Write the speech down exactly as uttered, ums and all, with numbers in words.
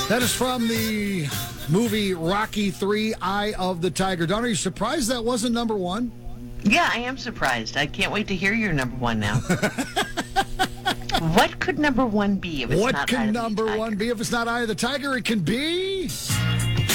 That is from the movie Rocky three, Eye of the Tiger. Don, are you surprised that wasn't number one? Yeah, I am surprised. I can't wait to hear your number one now. What could number one be if it's what not can Eye of the number Tiger? one be if it's not Eye of the Tiger? It can be...